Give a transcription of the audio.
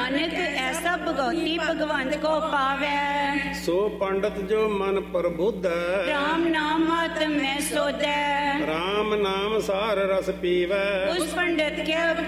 नानक ऐसा भगवती भगवंत को पावै। सो पंडित जो मन प्रबुद्ध, राम नाम मात्र में सोदै। राम नाम सार रस पीवै। उस पंडित के